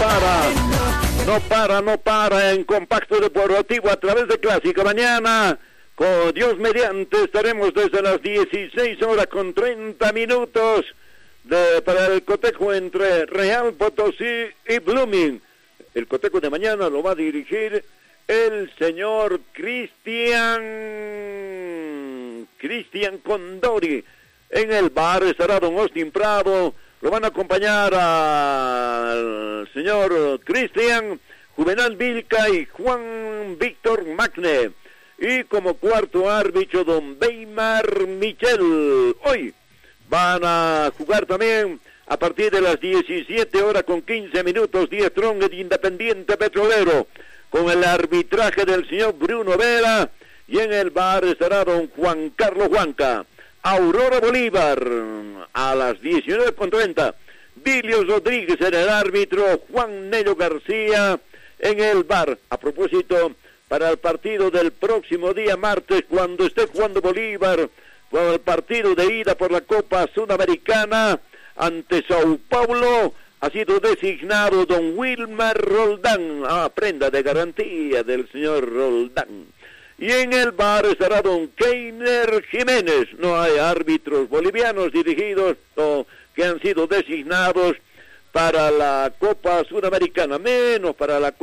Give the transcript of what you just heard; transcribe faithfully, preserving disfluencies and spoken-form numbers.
para, no para, no para en Compacto Deportivo a través de Clásica. Mañana, con Dios mediante, estaremos desde las dieciséis horas con treinta minutos de, para el cotejo entre Real Potosí y Blooming. El cotejo de mañana lo va a dirigir el señor Cristian Cristian Condori. En el bar estará don Austin Prado. Lo van a acompañar al señor Cristian, Juvenal Vilca y Juan Víctor Magne. Y como cuarto árbitro, don Weimar Michel. Hoy van a jugar también a partir de las diecisiete horas con quince minutos, diez Strong de Independiente Petrolero, con el arbitraje del señor Bruno Vera. Y en el bar estará don Juan Carlos Huanca. Aurora Bolívar a las diecinueve con treinta. Vilio Rodríguez en el árbitro, Juan Nello García en el bar. A propósito, para el partido del próximo día martes, cuando esté jugando Bolívar, con el partido de ida por la Copa Sudamericana ante Sao Paulo, ha sido designado don Wilmar Roldán, ah, prenda de garantía del señor Roldán. Y en el bar estará don Keiner Jiménez. No hay árbitros bolivianos dirigidos o que han sido designados para la Copa Sudamericana, menos para la Copa